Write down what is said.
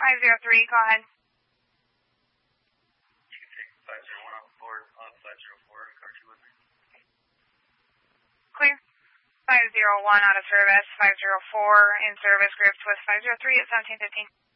503, go ahead. You can take 501 off board on 504, car 2 with me. Clear. 501 out of service, 504 in service, Grips with 503 at 1715.